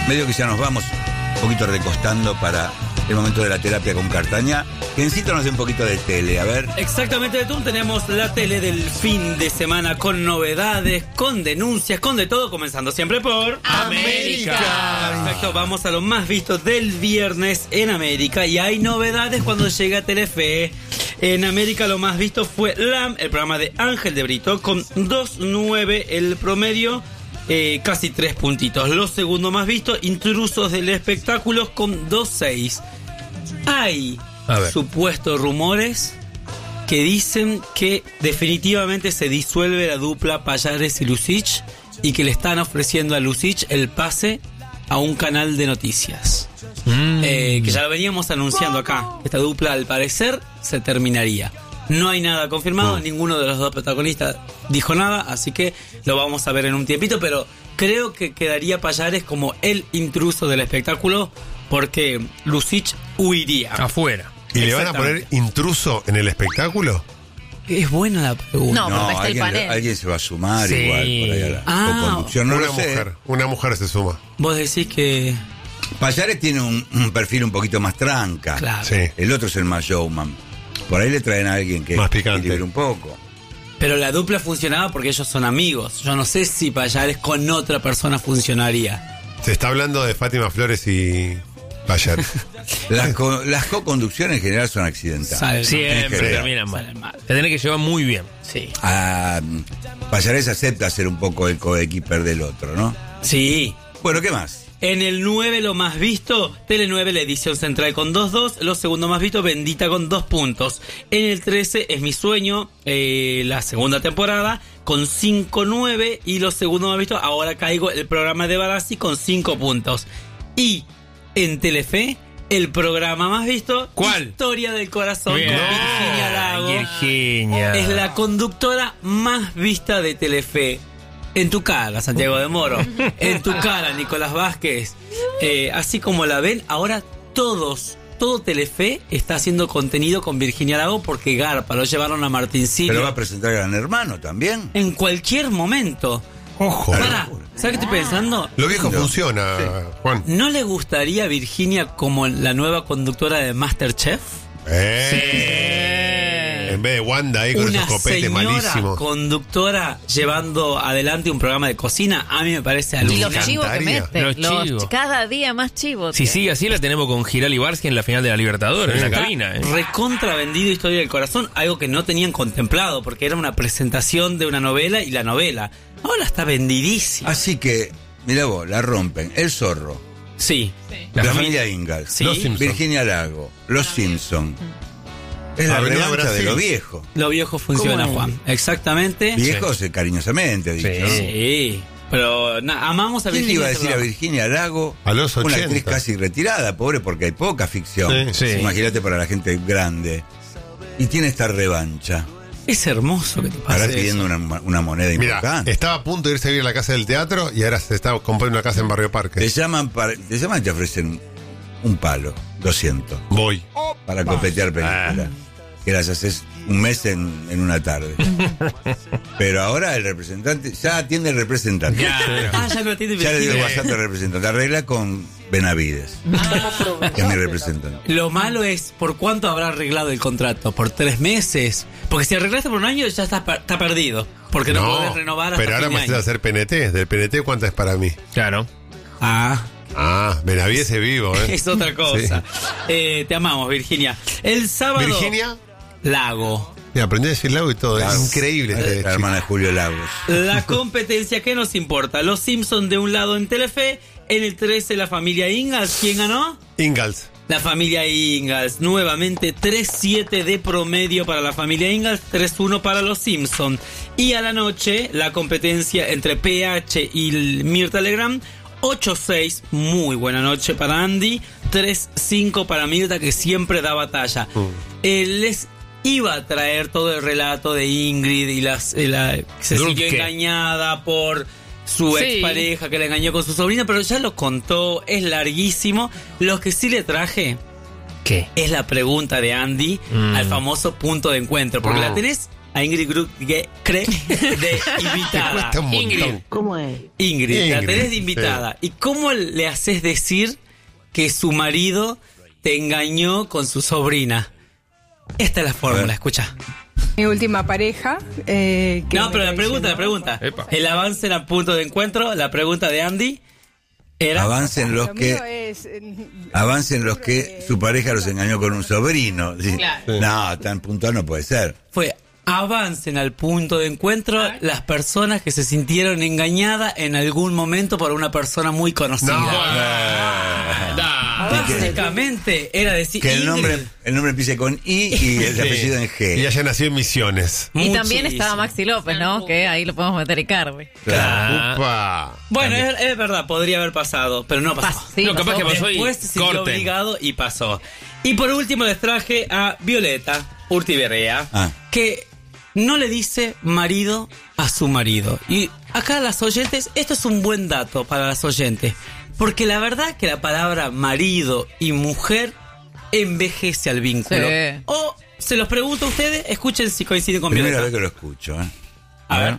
medio que ya nos vamos un poquito recostando para el momento de la terapia con Cartaña. Gencito nos dé un poquito de tele, a ver. Exactamente, Betún, tenemos la tele del fin de semana con novedades, con denuncias, con de todo, comenzando siempre por América. Perfecto, vamos a lo más visto del viernes en América y hay novedades cuando llega Telefe. En América lo más visto fue LAM, el programa de Ángel de Brito, con 2.9 el promedio. Casi 3 puntitos. Lo segundo más visto, Intrusos del Espectáculo con 2.6. Hay supuestos rumores que dicen que definitivamente se disuelve la dupla Pallares y Lucich y que le están ofreciendo a Lucich el pase a un canal de noticias. Que ya lo veníamos anunciando acá. Esta dupla al parecer se terminaría. No hay nada confirmado, ninguno de los dos protagonistas dijo nada, así que lo vamos a ver en un tiempito, pero creo que quedaría Pallares como el intruso del espectáculo porque Lucich huiría. Afuera. ¿Y le van a poner intruso en el espectáculo? Es buena la pregunta. No, porque está el panel. Alguien se va a sumar igual por ahí a la co-conducción. No una mujer se suma. Vos decís que... Pallares tiene un perfil un poquito más tranca. Claro. Sí. El otro es el más showman. Por ahí le traen a alguien que más picante libere un poco. Pero la dupla funcionaba porque ellos son amigos. Yo no sé si Pallares con otra persona funcionaría. Se está hablando de Fátima Flores y Pallares. Las co-conducciones en general son accidentales. Siempre terminan mal. Se tiene que llevar muy bien. Sí. Pallares acepta ser un poco el coequiper del otro, ¿no? Sí. Bueno, ¿qué más? En el 9 lo más visto, Tele 9, la edición central con 2.2. Lo segundo más visto, Bendita con 2 puntos. En el 13 es Mi Sueño, la segunda temporada, con 5.9. Y lo segundo más visto, Ahora Caigo, el programa de Barassi con 5 puntos. Y en Telefe, el programa más visto, ¿cuál? Historia del Corazón, Bien. con Virginia Lago. Virginia. Es la conductora más vista de Telefe. En tu cara, Santiago de Moro. En tu cara, Nicolás Vázquez. Así como la ven, ahora todo Telefe está haciendo contenido con Virginia Lago porque garpa, lo llevaron a Martincillo. Pero va a presentar Gran Hermano también. En cualquier momento. Ojo. Pará, ¿sabes qué estoy pensando? Lo viejo funciona, Juan. ¿No le gustaría a Virginia como la nueva conductora de MasterChef? En vez de Wanda ahí con esos copetes malísimos. Una conductora llevando adelante un programa de cocina, a mí me parece Y alucinante. los chivos que mete. Los chivos. Cada día más chivos. Si sigue así, la tenemos con Giral y Barsky en la final de la Libertadores, en la Está cabina. recontra vendido Historia del Corazón, algo que no tenían contemplado, porque era una presentación de una novela y la novela. Ahora está vendidísima. Así que, mirá vos, la rompen. El Zorro. Sí. La familia Ingalls. Sí. Los Simpson. Virginia Lago. Los Simpson. Es la Avenida revancha Brasil. de lo viejo. Lo viejo funciona, ¿Cómo? Juan. Exactamente. Viejos cariñosamente dicho, ¿no? Sí. Pero amamos a ¿Quién le Virginia. iba a decir a Virginia Lago? A los Una 80. actriz casi retirada, pobre, porque hay poca ficción. Sí. Sí. Imagínate para la gente grande. Y tiene esta revancha. Es hermoso que te pase Estará eso. pidiendo una moneda Mira, importante. estaba a punto de irse a vivir a la casa del teatro y ahora se está comprando una casa en Barrio Parque. Te llaman y te ofrecen un palo, 200, Voy. para copetear películas. Que las haces un mes en una tarde. Pero ahora el representante, ya atiende el representante. Ya no atiende Ya le digo Virginia. WhatsApp al representante. Arregla con Benavides, que es mi representante. Lo malo es, ¿por cuánto habrá arreglado el contrato? ¿Por 3 meses? Porque si arreglaste por un año, ya está perdido. Porque no podés renovar hasta pero ahora fin me de haces año. hacer PNT. Del PNT, ¿cuánto es para mí? Claro. Benavides es vivo, ¿eh? Es otra cosa. Te amamos, Virginia. El sábado... Virginia, Lago. mira, aprendí a decir Lago y todo. Claro. Es increíble. La chico. hermana de Julio Lagos. La competencia que nos importa. Los Simpsons de un lado en Telefe. En el 13 la familia Ingalls. ¿Quién ganó? Ingalls. La familia Ingalls. Nuevamente 3.7 de promedio para la familia Ingalls. 3.1 para los Simpsons. Y a la noche la competencia entre PH y Mirta Legrand. 8-6, muy buena noche para Andy. 3-5 para Mirta, que siempre da batalla. Les iba a traer todo el relato de Ingrid y se sintió engañada por su expareja que la engañó con su sobrina, pero ya lo contó, es larguísimo. Lo que sí le traje, ¿qué? es la pregunta de Andy al famoso punto de encuentro, porque la tenés a Ingrid Krek de invitada. Cuesta un montón. ¿Cómo es? Ingrid, la Ingrid, tenés de invitada. ¿Y cómo le haces decir que su marido te engañó con su sobrina? Esta es la fórmula, escucha. Mi última pareja. No, pero la pregunta. Epa. El avance en el punto de encuentro, la pregunta de Andy era... Avancen los que su pareja los engañó con un sobrino. Sí. Claro. No, tan puntual no puede ser. Fue avancen al punto de encuentro las personas que se sintieron engañadas en algún momento por una persona muy conocida. Básicamente era decir Que el Ingrid. nombre empiece con I y el apellido en G. Y ella nació en Misiones. Y también Muchísimo. estaba Maxi López, ¿no? Que ahí lo podemos meter en carne. Claro. Upa. Bueno, es verdad, podría haber pasado, pero no pasó. Sí, No, capaz pasó. que pasó y Después se sintió corten. obligado y pasó. Y por último les traje a Violeta Urtiberrea, que no le dice marido a su marido. Y acá las oyentes, esto es un buen dato para las oyentes, porque la verdad que la palabra marido y mujer envejece al vínculo. Sí. O se los pregunto a ustedes, escuchen si coinciden con Primera Violeta. vez que lo escucho. A ver.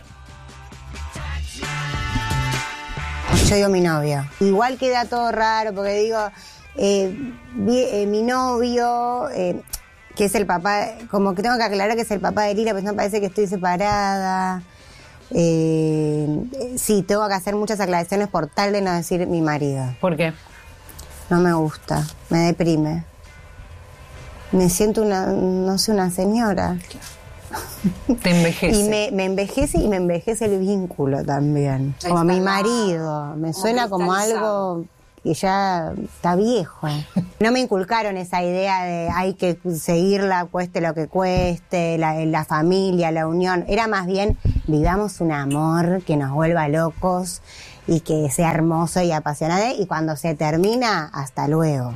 Yo digo mi novio. Igual queda todo raro porque digo, mi novio, que es el papá, como que tengo que aclarar que es el papá de Lila, pero no parece que estoy separada. Sí, tengo que hacer muchas aclaraciones por tal de no decir mi marido. ¿Por qué? No me gusta, me deprime. Me siento no sé, una señora. Te envejece. Y me envejece y me envejece el vínculo también. Como mi marido. Me suena como algo que ya está viejo. No me inculcaron esa idea de hay que seguirla, cueste lo que cueste, la familia, la unión. Era más bien, vivamos un amor que nos vuelva locos y que sea hermoso y apasionante. Y cuando se termina, hasta luego.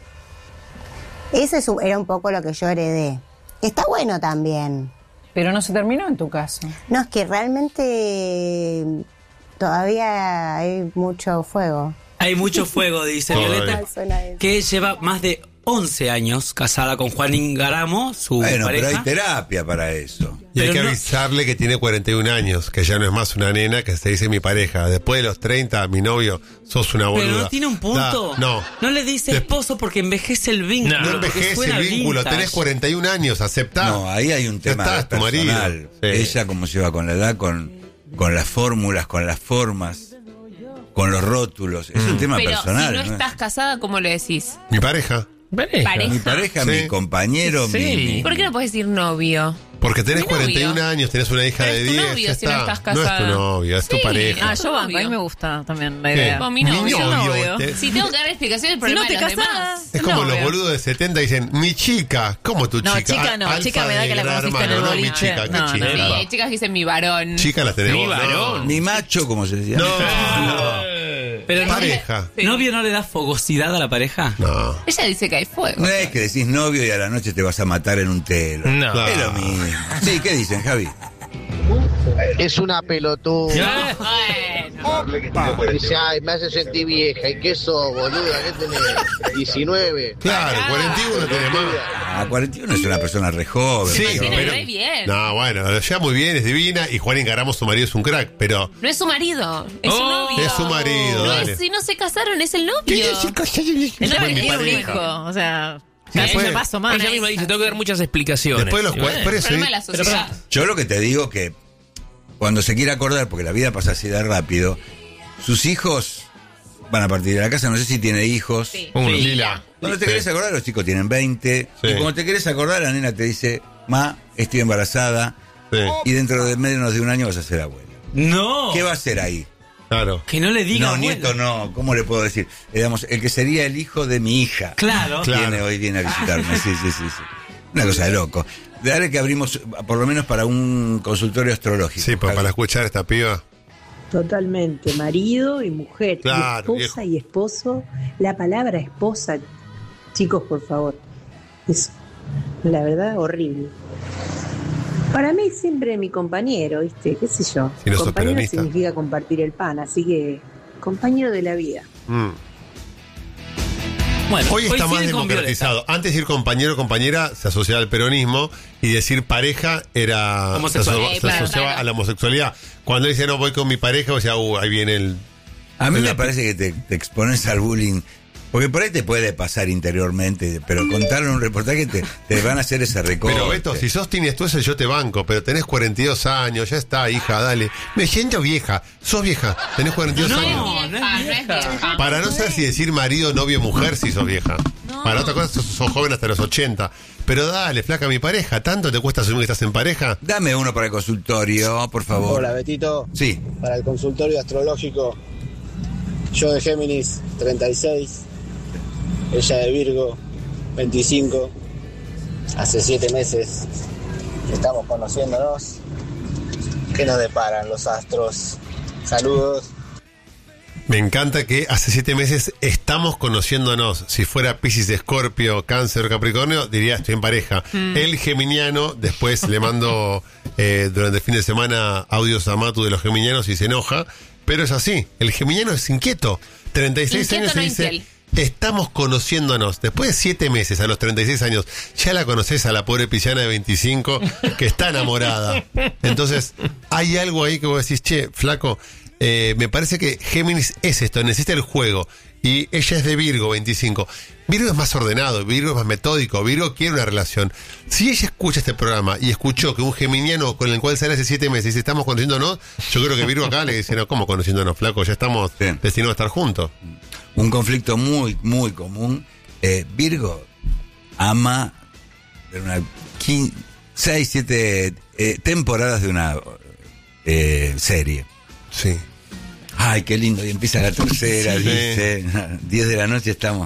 Eso era un poco lo que yo heredé. Está bueno también. Pero no se terminó en tu caso. No, es que realmente todavía hay mucho fuego. Hay mucho fuego, dice Todavía. Violeta, Suena eso. que lleva más de 11 años casada con Juan Ingaramo, su Bueno, pareja. pero hay terapia para eso. Y hay Pero que no- avisarle que tiene 41 años, que ya no es más una nena, que se dice mi pareja. Después de los 30, mi novio, sos una boluda. Pero no tiene un punto. No. No le dice esposo porque envejece el vínculo. No, No porque envejece suena el vínculo, vintage. tenés 41 años, aceptá. No, ahí hay un Ya tema está, es tu personal. marido. Sí. Ella cómo se va con la edad, con las fórmulas, con las formas, con los rótulos. Es un tema Pero personal. si no ¿no? estás casada, ¿cómo le decís? Mi pareja. Pareja. Mi pareja, Sí. mi compañero, Sí. mi... ¿Por qué no puedes decir novio? Porque tenés Mi novio. 41 años, tenés una hija Pero de es tu 10, novio ya si no está. estás No es tu casada. novio, es tu Sí. pareja. Ah, yo banco, a mí Obvio. me gusta también la ¿Qué? idea. Con mi novio. novio. Si tengo que dar explicaciones, el Si no problema te es de los casás. demás. Es como novio. los boludos de 70 dicen, mi chica. ¿Cómo tu No, chica? chica no, Alfa chica me da de que la Gran conociste en el Hermano, no, mi boliche. chica, ¿qué No, no. chica? Sí, hay chicas que dicen mi varón. Chica la tenemos. Mi varón. Mi macho, como se decía. No. Pero no, Pareja. ¿novio no le da fogosidad a la pareja? No. Ella dice que hay fuego. No es que decís novio y a la noche te vas a matar en un telo. No. Es lo mismo. Sí, ¿qué dicen, Javi? Es una pelotuda. Bueno. Dice, ay, me hace sentir vieja. ¿Y qué sos, boluda? ¿Qué tenés? 19. Claro, 41 tiene más. Ah, 41 es una persona re joven. Sí, pero- mantiene re bien. No, bueno, ya muy bien, es divina. Y Juan Ingaramo, su marido, es un crack. Pero No es su marido, es su Oh, novio. es su marido, No dale. es, si no se casaron, es el novio. Ella Después mi tiene un pareja. hijo, o sea, Después- casi me paso más. Ella misma dice, tengo que dar muchas explicaciones. Después de los Y bueno, por eso, El problema de la sociedad. Yo lo que te digo que cuando se quiera acordar, porque la vida pasa así de rápido, sus hijos van a partir de la casa, no sé si tiene hijos. Sí. Uno. Lila. Cuando te Sí. querés acordar, los chicos tienen 20. Sí. Y cuando te querés acordar, la nena te dice, ma, estoy embarazada. Sí, Y dentro de menos de un año vas a ser abuela. No. ¿Qué va a hacer ahí? claro. Que no le diga No, abuela. nieto no. ¿Cómo le puedo decir? Digamos, el que sería el hijo de mi hija. Claro. Claro. Viene a visitarme. Sí. Una cosa de loco. Dale que abrimos, por lo menos para un consultorio astrológico. Sí, pues para escuchar a esta piba. Totalmente, marido y mujer, Claro, y esposa viejo. y esposo. La palabra esposa, chicos, por favor, es la verdad horrible. Para mí siempre mi compañero, ¿viste? ¿Qué sé yo? Si no sos Compañero peronista. significa compartir el pan, así que compañero de la vida. Bueno, Hoy está más coinciden con democratizado. Antes decir compañero o compañera se asociaba al peronismo y decir pareja era Homosexual. se Claro, asociaba claro. a la homosexualidad. Cuando dice no voy con mi pareja, o sea, ahí viene el... A mí me parece que te expones al bullying. Porque por ahí te puede pasar interiormente, pero contar en un reportaje te van a hacer ese recorte. Pero Beto, si sos tienes yo te banco, pero tenés 42 años, ya está, hija, dale. Me siento vieja, sos vieja, tenés 42 años. No, no es vieja. Para no saber si decir marido, novio, mujer, si sos vieja. Para otra cosa, sos joven hasta los 80. Pero dale, flaca, mi pareja, ¿tanto te cuesta asumir que estás en pareja? Dame uno para el consultorio, por favor. Hola, Betito. Sí. Para el consultorio astrológico, yo de Géminis, 36. Ella de Virgo, 25. Hace 7 meses estamos conociéndonos. ¿Qué nos deparan los astros? Saludos. Me encanta que hace 7 meses estamos conociéndonos. Si fuera Piscis, Escorpio, Cáncer o Capricornio, diría estoy en pareja. El geminiano, después le mando durante el fin de semana audios a Matu de los geminianos y se enoja. Pero es así, el geminiano es inquieto. 36 Inquieto, años no y dice... infiel. Estamos conociéndonos. Después de 7 meses, a los 36 años, ya la conoces a la pobre pisciana de 25 que está enamorada. Entonces, hay algo ahí que vos decís, che, flaco, me parece que Géminis es esto, necesita el juego. Y ella es de Virgo, 25. Virgo es más ordenado, Virgo es más metódico, Virgo quiere una relación. Si ella escucha este programa y escuchó que un geminiano con el cual sale hace 7 meses dice estamos conociéndonos, yo creo que Virgo acá le dice, no, ¿cómo conociéndonos, flaco? Ya estamos destinados a estar juntos. Un conflicto muy, muy común. Virgo ama 6, 7 temporadas de una serie. Sí. Ay, qué lindo. Y empieza la tercera, Sí. dice, 10 de la noche estamos.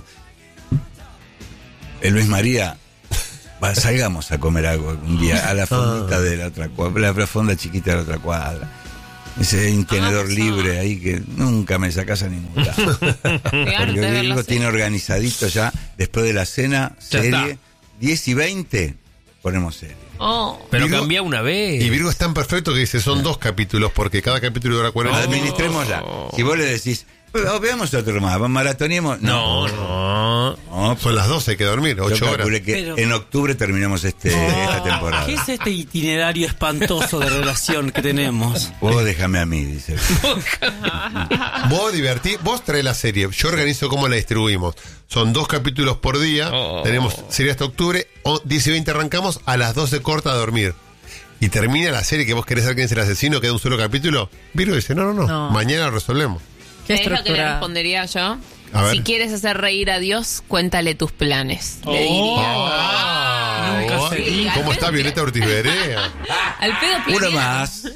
Luis María, salgamos a comer algo un día, a la fondita de la otra cuadra, la fonda chiquita de la otra cuadra. Ese hay un tenedor libre ahí que nunca me sacas a ningún lado. Porque Virgo tiene organizadito ya, después de la cena, Ya serie, está. 10 y 20, ponemos serie. Pero Virgo- cambia una vez. Y Virgo es tan perfecto que dice, son 2 capítulos, porque cada capítulo dura 40 minutos. Administrémosla. Si vos le decís, veamos otro más, maratonemos. No. No, Son las 12, hay que dormir, 8 yo horas. calculé que Pero- en octubre terminamos esta temporada. ¿Qué es este itinerario espantoso de relación que tenemos? Vos déjame a mí, dice. Vos traes la serie, yo organizo cómo la distribuimos. Son 2 capítulos por día, tenemos serie hasta octubre, 10 y 20 arrancamos, a las 12 corta a dormir. Y termina la serie que vos querés saber quién es el asesino, queda un solo capítulo. Virgo dice, no, No. mañana lo resolvemos. ¿Qué ¿Sabés lo que le estructura? respondería yo? A ver. Si quieres hacer reír a Dios, cuéntale tus planes. Le diría. Nunca se dijo. ¿Cómo está Violeta Ortiz Berea? Al pedo Uno planeado. más.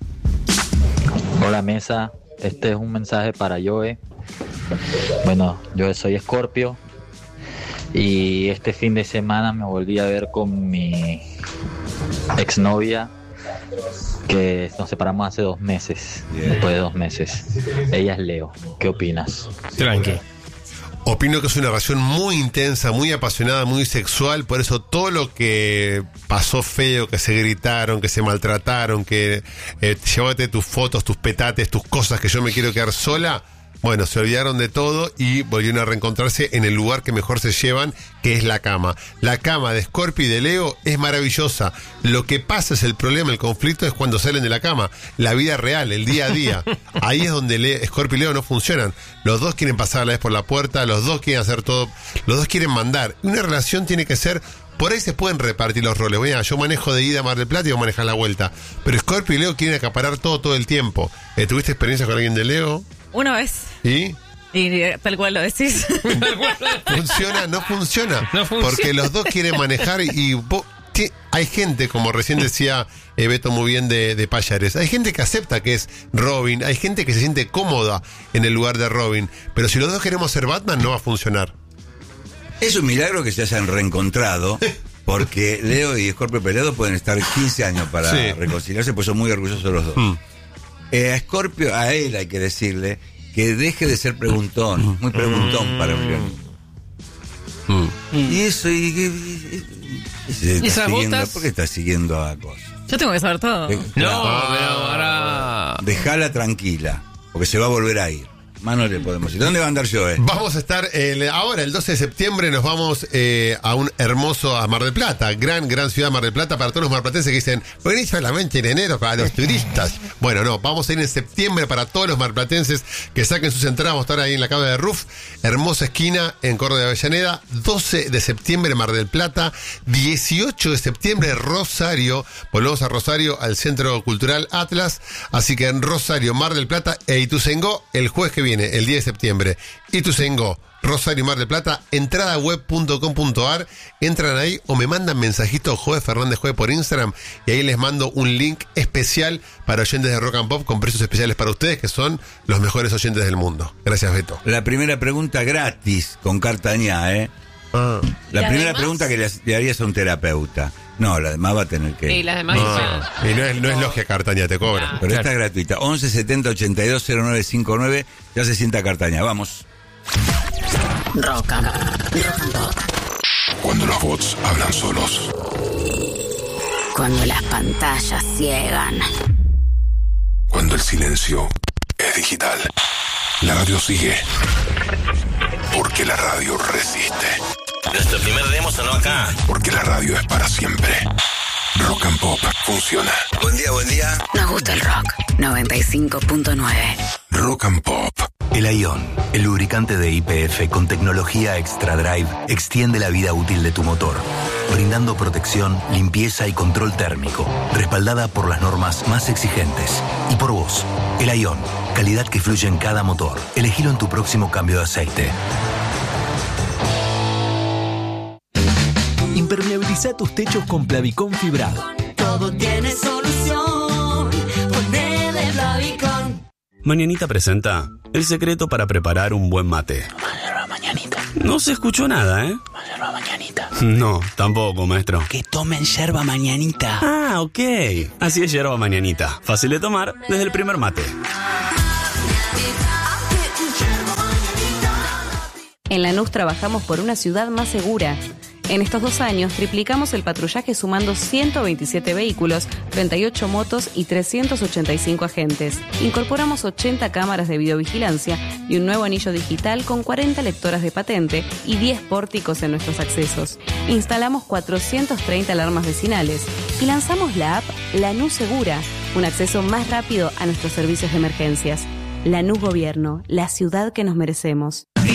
Hola mesa, este es un mensaje para Joe. Bueno, yo soy Escorpio y este fin de semana me volví a ver con mi exnovia que nos separamos hace 2 meses, después de 2 meses. Ella es Leo, ¿qué opinas? Tranqui. Opino que es una relación muy intensa, muy apasionada, muy sexual, por eso todo lo que pasó feo, que se gritaron, que se maltrataron, que llévate tus fotos, tus petates, tus cosas, que yo me quiero quedar sola, bueno, se olvidaron de todo y volvieron a reencontrarse en el lugar que mejor se llevan, que es la cama. La cama de Scorpio y de Leo es maravillosa. Lo que pasa es el problema, el conflicto es cuando salen de la cama. La vida real, el día a día. Ahí es donde Scorpio y Leo no funcionan. Los dos quieren pasar a la vez por la puerta, los dos quieren hacer todo, los dos quieren mandar. Una relación tiene que ser... Por ahí se pueden repartir los roles. Bueno, yo manejo de ida a Mar del Plata y vos manejás la vuelta. Pero Scorpio y Leo quieren acaparar todo el tiempo. ¿Tuviste experiencia con alguien de Leo? Una vez. ¿Y? Y tal cual lo decís. ¿Funciona? No funciona. No funciona. Porque los dos quieren manejar y hay gente, como recién decía Beto muy bien de Payares, hay gente que acepta que es Robin, hay gente que se siente cómoda en el lugar de Robin. Pero si los dos queremos ser Batman, no va a funcionar. Es un milagro que se hayan reencontrado, porque Leo y Scorpio peleados pueden estar 15 años para Sí. reconciliarse, pues son muy orgullosos los dos. A Scorpio, a él hay que decirle que deje de ser preguntón, muy preguntón para un león. Y eso, se está esas siguiendo, botas? ¿por qué está siguiendo a cosas? Yo tengo que saber todo. No, pero ahora. Dejala tranquila, porque se va a volver a ir. Más no le podemos ir. ¿Dónde va a andar Joe? Vamos a estar ahora, el 12 de septiembre, nos vamos a Mar del Plata. Gran ciudad Mar del Plata para todos los marplatenses que dicen, venís solamente en enero para los turistas. Bueno, no, vamos a ir en septiembre para todos los marplatenses que saquen sus entradas. Vamos a estar ahí en la Cava de Ruf, hermosa esquina en Córdoba de Avellaneda. 12 de septiembre Mar del Plata, 18 de septiembre Rosario. Volvemos a Rosario al Centro Cultural Atlas. Así que en Rosario, Mar del Plata e Ituzaingó el jueves que viene, el 10 de septiembre. Ituzaingó, Rosario, Mar del Plata, entradaweb.com.ar. Entran ahí o me mandan mensajito Joe Fernández Joe por Instagram y ahí les mando un link especial para oyentes de Rock and Pop con precios especiales para ustedes, que son los mejores oyentes del mundo. Gracias, Beto. La primera pregunta gratis con Cartañá, ¿eh? La primera pregunta que le harías a un terapeuta. No, la demás va a tener que... Y las demás y no es logia Cartaña, te cobra. Pero esta es gratuita. 11 70 82 09 59. Ya se sienta Cartaña. Vamos. Rock and Pop. Cuando los bots hablan solos. Cuando las pantallas ciegan. Cuando el silencio es digital. La radio sigue. Porque la radio resiste. Nuestro primer demo sonó acá. Porque la radio es para siempre. Rock and Pop funciona. Buen día, buen día. Nos gusta el rock. 95.9. Rock and Pop. El Ion, el lubricante de YPF con tecnología Extra Drive, extiende la vida útil de tu motor, brindando protección, limpieza y control térmico, respaldada por las normas más exigentes. Y por vos, el Ion, calidad que fluye en cada motor. Elegilo en tu próximo cambio de aceite. Impermeabiliza tus techos con Plavicón fibrado. Todo tiene solución. Ponele Plavicón. Mañanita presenta el secreto para preparar un buen mate. Yerba mañanita. No se escuchó nada, ¿eh? Yerba mañanita. No, tampoco, maestro. Que tomen yerba mañanita. Ah, ok. Así es yerba mañanita. Fácil de tomar desde el primer mate. En Lanús trabajamos por una ciudad más segura. En estos 2 años triplicamos el patrullaje sumando 127 vehículos, 38 motos y 385 agentes. Incorporamos 80 cámaras de videovigilancia y un nuevo anillo digital con 40 lectoras de patente y 10 pórticos en nuestros accesos. Instalamos 430 alarmas vecinales y lanzamos la app Lanús Segura, un acceso más rápido a nuestros servicios de emergencias. Lanús Gobierno, la ciudad que nos merecemos.